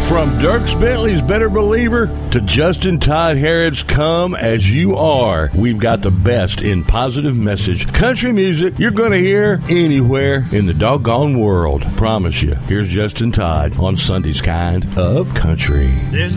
From Dierks Bentley's Better Believer to Justin Todd Harrod's Come As You Are, we've got the best in positive message country music you're going to hear anywhere in the doggone world. Promise you. Here's Justin Todd on Sunday's Kind of Country. There's